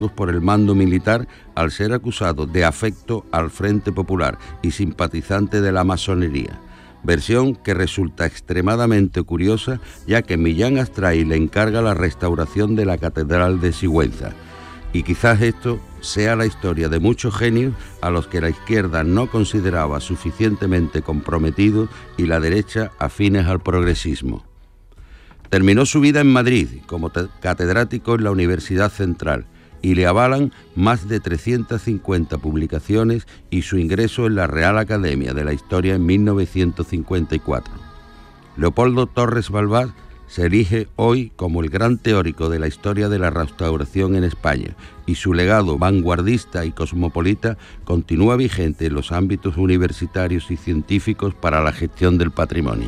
por el mando militar al ser acusado de afecto al Frente Popular y simpatizante de la masonería. Versión que resulta extremadamente curiosa, ya que Millán Astray le encarga la restauración de la Catedral de Sigüenza. Y quizás esto sea la historia de muchos genios a los que la izquierda no consideraba suficientemente comprometidos y la derecha afines al progresismo. Terminó su vida en Madrid como catedrático en la Universidad Central y le avalan más de 350 publicaciones y su ingreso en la Real Academia de la Historia en 1954. Leopoldo Torres Balbás se erige hoy como el gran teórico de la historia de la restauración en España y su legado vanguardista y cosmopolita continúa vigente en los ámbitos universitarios y científicos para la gestión del patrimonio.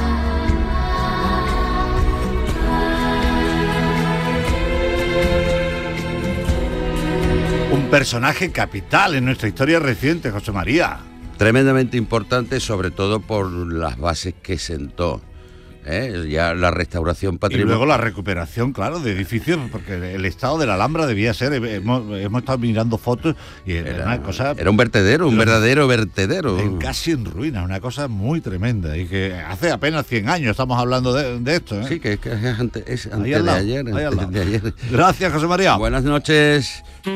Un personaje capital en nuestra historia reciente, José María. Tremendamente importante, sobre todo por las bases que sentó. Ya la restauración patrimonial. Y luego la recuperación, claro, de edificios, porque el estado de la Alhambra debía ser, hemos estado mirando fotos y era una cosa... Era un vertedero, un verdadero vertedero. Casi en ruinas, una cosa muy tremenda. Y que hace apenas 100 años estamos hablando de esto. Sí, que es antes de ayer. Gracias, José María. Buenas noches.